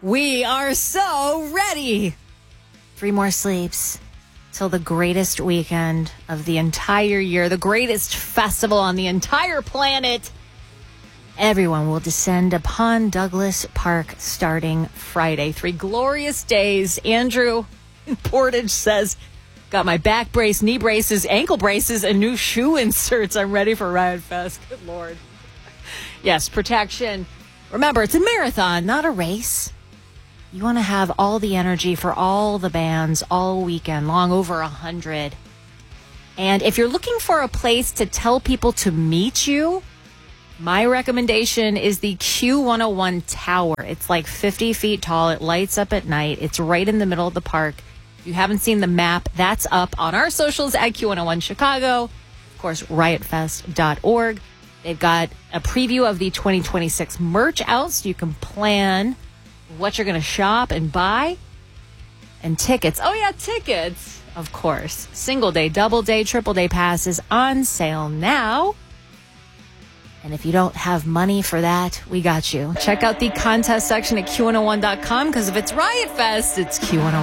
We are so ready. 3 more sleeps till the greatest weekend of the entire year, the greatest festival on the entire planet. Everyone will descend upon Douglas Park starting Friday. 3 glorious days. Andrew in Portage says, got my back brace, knee braces, ankle braces, and new shoe inserts. I'm ready for Riot Fest. Good Lord. Yes, protection. Remember, it's a marathon, not a race. You want to have all the energy for all the bands all weekend long, over 100. And if you're looking for a place to tell people to meet you, my recommendation is the Q101 Tower. It's like 50 feet tall. It lights up at night. It's right in the middle of the park. If you haven't seen the map, that's up on our socials at Q101 Chicago. Of course, riotfest.org. They've got a preview of the 2026 merch out, so you can plan what you're going to shop and buy. And tickets. Oh, yeah, tickets. Of course. Single day, double day, triple day passes on sale now. And if you don't have money for that, we got you. Check out the contest section at Q101.com because if it's Riot Fest, it's Q101.